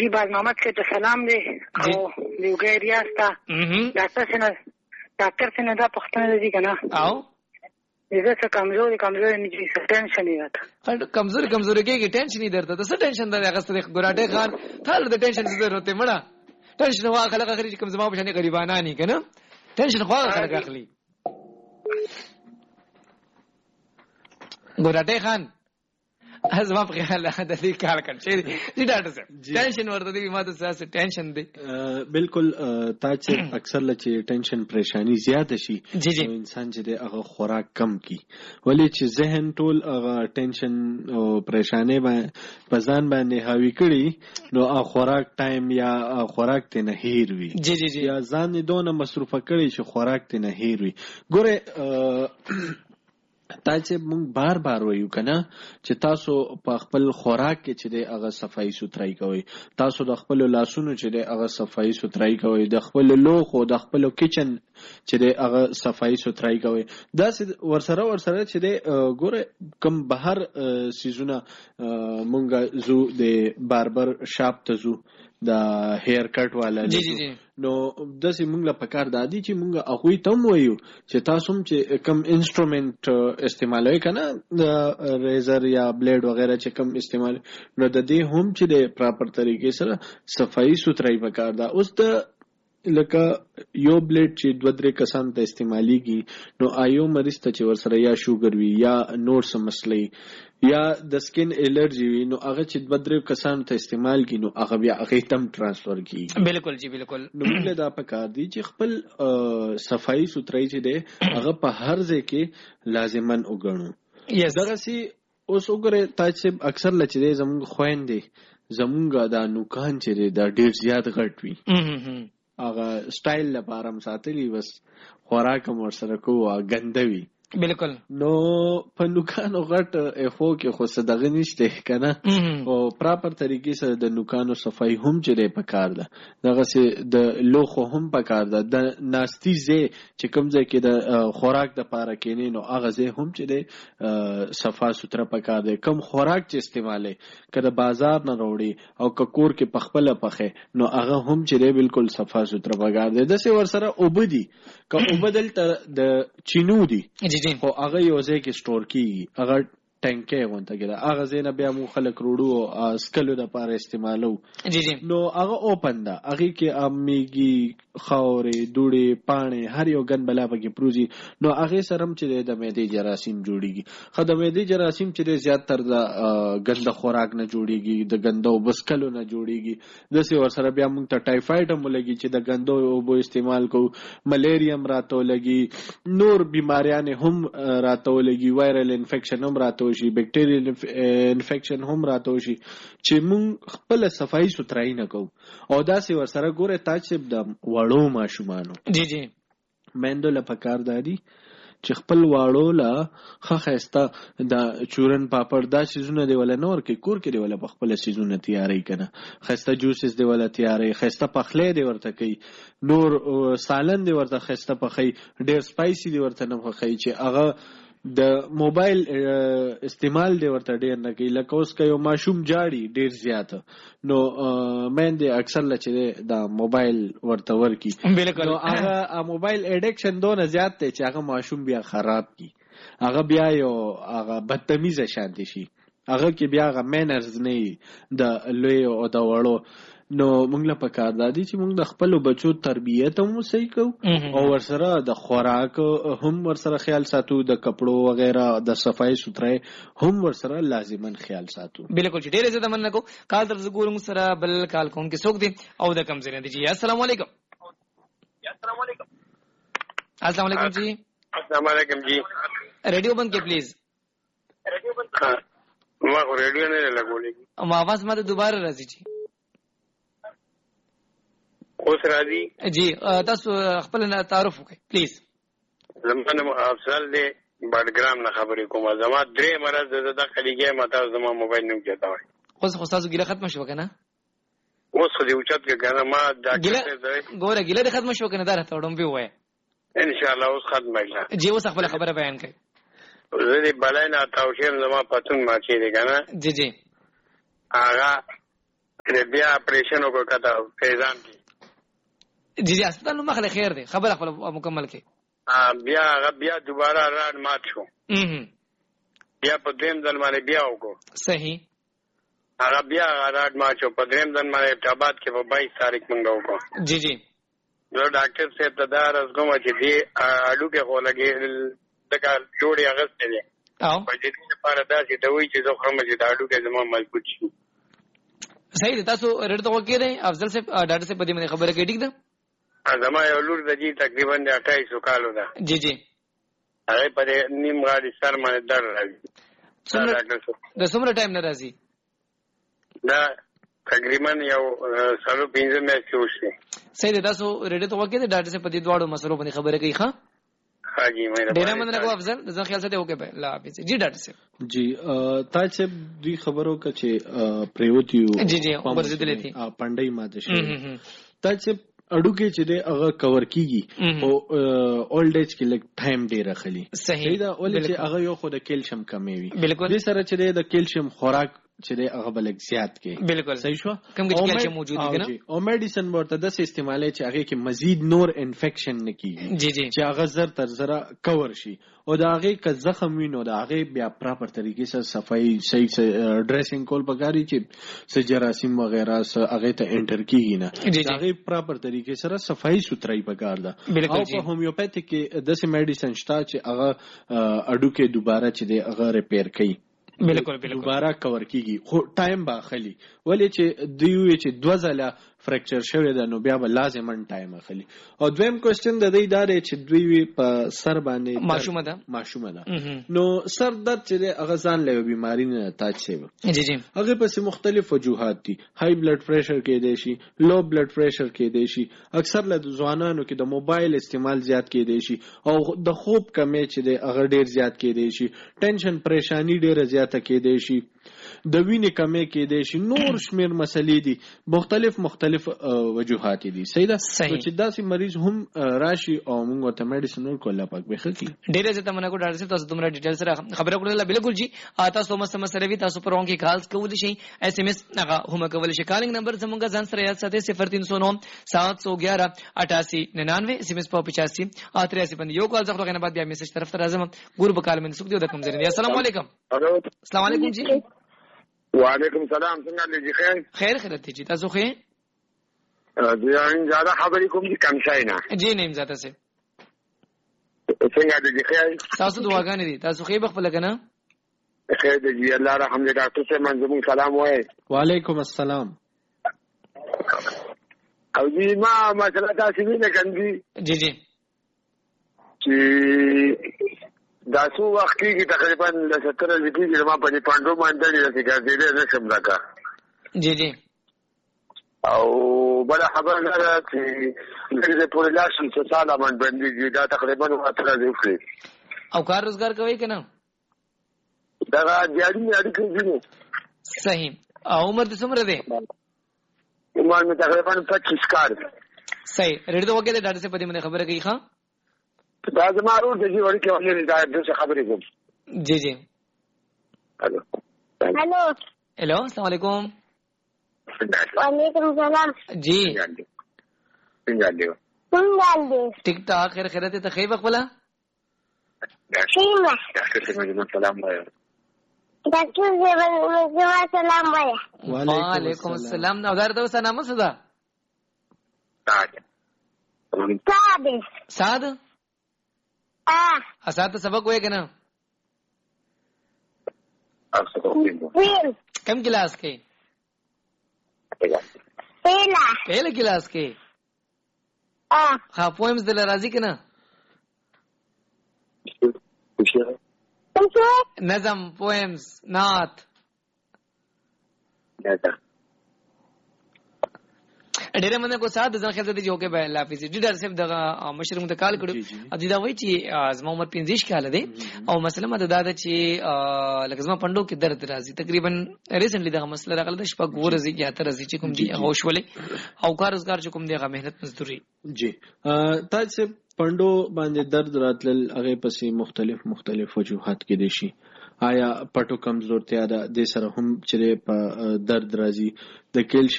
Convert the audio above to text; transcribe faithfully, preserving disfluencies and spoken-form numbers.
جی برنامه کې ته سلام دی او دیوګه ریاستا ډاکټر څنګه ډاکټر څنګه دا پښتنه دي کنه او زه څه کمزوري کمزوري نه دي ټینشن نه راته کمزوري کمزوري کې ټینشن نه درته څه ټینشن دا هغه څه ګراټه خان ټال د ټینشن ضرورت مړه ټینشن وا خلک اخري کوم زما په شان غریبانه نه کنه ټینشن خو خلک اخلي ګراټه خان ازما په خیال د دې کار کړ چې دې ډاکټر صاحب ټینشن ورته دی ما ته څه ټینشن دی بالکل تا چې اکثر لچې ټینشن پریشانی زیات شي نو انسان چې هغه خوراک کم کی ولی چې ذهن ټول هغه ټینشن او پریشانی په ځان باندې حاوی کړي نو هغه خوراک ټایم یا خوراک ته نه هیر وي جی جی جی یا ځان دونه مصروفه کړي چې خوراک ته نه هیر وي ګوره تا چې مونږ بار بار وایو کنه چې تاسو په خپل خوراک کې چې د هغه صفائی سوترای کوئ تاسو د خپل لاسونو چې د هغه صفائی سوترای کوئ د خپل لوخ او د خپل کچن چې د هغه صفائی سوترای کوئ دا ورسره ورسره چې د ګوره کم بهر سیزونه مونږ زو د باربر شاپ ته زو دا هیر کټ والا جی جی جی نو داسې مونږ له پکار دادی چې مونږ هغوی ته هم وایو چې تاسو هم چې کم انسټرومنټ استعمالوي کنه د ریزر یا بلیډ وغیرہ چې کم استعمال نو د دې هم چې د پراپر طریقې سره صفائی سوترای پکار دا اوس د لکه یو بلیډ چې دوه درې کسان ته استعمالیږي نو آیو مریض ته چې ورسره یا شوګر وي یا نور څه مسلې یا د سکن الرجی وي نو هغه چې دوه درې کسان ته استعمال کی نو هغه بیا هغه تم ترانسفر کی بالکل جی بالکل نو موږ دا پکار دي چې خپل صفائی سوترای چې ده هغه په هر ځای کې لازمن وګڼو یس دغه سي اوس وګوره تاسو اکثر لچې زموږ خويندې زموږ دا نوکان چې دا ډیر زیات غټ وي هغه سټایل لپاره هم ساتلی بس خوراک هم ورسره کوه غندوي بالکل نو په نوکانو غټ خو کې خو صدقه نشته کنه او پراپر طریقې سره د نوکانو صفائی هم چره پکار ده دغه سي د لوخو هم پکار ده د ناستی زه چې کوم ځای کې د خوراک د پاره کینې نو هغه زه هم چره صفا سوتره پکار ده کم خوراک چې استعماله کړه بازار نه وروړي او ککور کې پخپل پخه نو هغه هم چره بالکل صفا سوتره پکار ده د سي ور سره وبدي که وبدل ته د چینو دي خو هغه یو ځای کې سٹور کیږي هغه ټانکې وانته کېده هغه زینه بیا مو خلک روړو اسکلو د پاره استعمالو جی جی نو هغه اوپن ده هغه کې امیږي خاورې دوړې پانې هر یو ګن بلا پکې پروزي نو هغه سرم چې د معدې جراثیم جوړيږي خو د معدې جراثیم چې زیات تر د ګنده خوراک نه جوړيږي د ګندو بسکلو نه جوړيږي د څه ور سره بیا موږ ته ټایفاید هم لګي چې د ګندو او بو استعمال کو ملیریم راته لګي نور بیماریاں هم راته لګي وایرل انفیکشن هم راته شي بیکټیریل انفیکشن هم راته شي چې موږ خپل صفائی سوترای نه کوو او دا سی ور سره ګوره تاسو د وړو ماشومانو جی جی مندو له پکار دادی چې خپل واړو لا خخسته د چورن پاپړ دا سيزونه دی ول نور کې کور کې دی ول خپل سيزونه تیاری کنه خسته جوسز دی ول تیاری خسته پخلې دی ورته کوي نور سالن دی ورته خسته پخې ډیر سپایسي دی ورته نه پخې چې هغه د موبایل استعمال دی ورته ډیر نه کوي لکه اوس کوي ماشوم جاړي ډیر زیات نو مېن دي اکثر لچې دا موبایل ورته ورکی نو هغه موبایل اډیکشن دونه زیات دی چې هغه ماشوم بیا خراب کی هغه بیا یو هغه بدتمیزه شانتي شي هغه کې بیا هغه مینرز نه د لوی او د وړو نو موږ له پکار دادی چې موږ د خپل بچو تربیت هم صحیح کو او ورسره د خوراک هم ورسره خیال ساتو د کپړو وغیرہ د صفائی سوترای هم ورسره لازمن خیال ساتو بالکل چې ډېر زیات مننه کو کال تر زګورم سره بل کال کون کې څوک دي او د کم زنه دي جی السلام علیکم السلام علیکم السلام علیکم جی السلام علیکم جی ریڈیو بند کې پلیز ریڈیو بند ما ریڈیو نه لګولې ما आवाज ماته دوباره راځي جی اوس راځي جی تاسو خپل تعارف وکړئ پلیز زمانه افضل دی بادګرام نه خبرې کوم زما درې مرز د داخليګه ماته زما موبایل نه چتا وای اوس خو تاسو ګیله ختم شو کنه اوس خو دې اوچت کې کنه ما دا ګوره ګیله ختم شو کنه دا راته وډم وی ان شاء الله اوس ختم شي جی اوس خپل خبره بیان کړئ زه دې بلای نه تاو شم زما پتون ما چې دی کنه جی جی هغه بیا اپریشن وکړ کته فیضان کې. جی جی هسپتال نو مخله خیر دی خبره خپل مکمل کې. بیا هغه بیا دوباره راډ مات شو. بیا په دریم ځل باندې بیا وکړو. صحیح. هغه بیا راډ مات شو په دریم ځل باندې ابتابات کې په باییس تاریخ مونږ وکړو. جی جی. زه ډاکټر صاحب ته دا عرض کوم چې دې اډو کې خو لګې دغه جوړې اغستې دي. او په دې لپاره دا چې دوی چې زه خرم چې دا اډو کې زما مضبوط شي. صحیح دی. تاسو رډ ته وکړئ افضل صاحب ډاکټر صاحب په دې باندې خبره کوي ټیک ده. زما یو لور د جی تقریبا د اٹھائیس کالو ده. جی جی. هغه په نیم غاړي سر باندې درد راځي. د څومره ټایم نه راځي؟ دا تقریبا یو سلو پنځه میاشتې وشي. صحیح دی. تاسو رډ ته وکړئ ډاکټر صاحب په دې دواړو مسلو باندې خبره کوي. ښه حاجی مهرباني. ډیر مننه کوم افضل ځکه خیال ساتي اوکے الله حافظ. جی ډاکټر صاحب. جی تاج صاحب دوی خبرو کا چې پریوتیو جی جی ورزیدلې دي پندای ماده شي. تاج صاحب اډو کې چې د هغه کور کیږي او اولډ ایج کې لګ ټایم ډیر اخلي. صحیح دا ولې چې هغه یو خو د کیلشیم کمی وي. بالکل. دې سره چې د کیلشیم خوراک چې هغه بلک زیات کې. بالکل صحیح شو. کوم کې کیلشیم موجود دی کنه او میډیسن ورته د استعمالي چې هغه کې مزید نور انفیکشن نه کیږي. جی جی. چې هغه زر تر زره کور شي او دا هغه که زخم وینو دا هغه بیا پراپر طریقې سره صفائی صحیح ډریسینګ کول پکاري چې سجراسیم وغیرہ سره هغه ته انټر کیږي نه. هغه پراپر طریقې سره صفائی سوترای پکار ده. او په هومیوپیتیک کې د سه میډیسن شته چې هغه اډو کې دوباره چې هغه ریپیر کوي. بالکل بالکل دوباره کور کیږي خو ټایم باخلی ولې چې دوی چې دوه ځله فریکچر شوی ده نو بیا به لازمن ټایم اخلي. او دویم کوېسچن د دې دا دی چې دوی په سر باندې ماشومه ده ماشومه ده نو سر درد چې هغه ځان له بیماری نه تاج شي. جی جی. هغه پس مختلف وجوهات دي. های بلډ پریشر کې دی شي، لو بلډ پریشر کې دی شي، اکثر له ځوانانو کې د موبایل استعمال زیات کې دی شي او د خوب کمی چې دی هغه ډیر زیات کې دی شي، ټینشن پریشانی ډیر زیاته کې دی شي، د وینې کمی کې دی شي، نور شمیر مسلې دي، مختلف مختلف وجوهات دي. صحیح ده. چې داسې مریض هم راشي او موږ ته میډیسن ورکول پاک به خکی. ډیر زه منه کو ډاکټر صاحب تاسو دومره ډیټیل سره خبره کړل. بالکل جی تاسو مست مسله وی تاسو پرون کې کال کول شي ایس ام ایس هغه هم کول شي. کالینګ نمبر زمونږ ځان سره یاد ساتئ صفر تین سو نو سات سو گیارہ اٹھاسی ننانوے ایس ام ایس په پچاسی تریاسی باندې یو کال څخه غنه بعد بیا میسج طرف ته راځم ګور بکال من سوق دی د کوم ځای. السلام علیکم. السلام علیکم جی. وعلیکم السلام. څنګه دې خیر؟ خیر خیرت جی. تاسو خیر؟ ځان زیاده خبرې کوم دي کم شای نه. جی نیم زاته سه. څنګه دې خیر؟ تاسو دعاګانې دي. تاسو خیر بخپل کنه؟ خیر دې الله رحم دې. ډاکټر صاحب منظم سلام وایي. وعلیکم السلام. او جی ما مسله تاسو نه کندي. جی جی. چې دا څو وخت کې تقریبا ل ستر لګي چې ما په دې پاندو باندې نه ګرځېدل نه شم راکا. جی جی. او بل خبر نه چې دغه په لاشن څه ساده باندې دا تقریبا واتره دی. او کار روزګار کوي کنه؟ دا جاری اړ کوي. صحیح. او عمر د څومره دی؟ عمر مې تقریبا پچیس کال. صحیح. ریډیو وګړي د ډاډ څخه په دې باندې خبره کوي. ښا دا زمارو د دې وړي کې ولې دا د څه خبرې کوم. جی جی. Hello hello hello अस्सलाम वालेकुम. वालेकुम सलाम जी. څنګه څنګه ټیک ټاک خیر خیرته ته خیر بخلا. څنګه ډاکټر صاحب سلام وایي. ډاکټر صاحب سلام وایي. وعلیکم السلام. نو دا درته څه نام څه ده؟ سعد. سعد. سعد. اه اساته سبق وای کنه؟ کم کلاس کې؟ پہلا پہلا کلاس کې. اه ها پویمز دل راضی کنه؟ نظم پویمز نعت. ډیره مننه کو ساده ځان خیال ته جوګه به الله حافظ. ډیډر صاحب دغه مشرم ته کال کړو ادي دا وای چې زما عمر پنځه کال دی او مسله مده دا ده چې لکه زما پندو کې درد راځي. تقریبا ریسنټلی دغه مسله راغله د شپږ ورځې کې اته ورځې چې کوم دی هوښولې او کارزګار چې کوم دی هغه مهنت مزدوري. جی تاج صاحب پندو باندې درد راتل هغه پسې مختلف مختلف وجوهات کې دي شي. آیا پټو کمزورتیا ده د سره هم چې په درد راځي د کیلشیم